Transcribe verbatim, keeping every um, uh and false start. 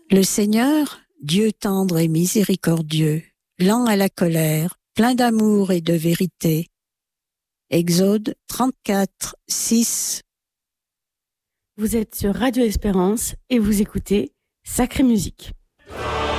Le Seigneur, Dieu tendre et miséricordieux, lent à la colère, plein d'amour et de vérité. Exode trente-quatre, six. Vous êtes sur Radio Espérance et vous écoutez Sacrée Musique.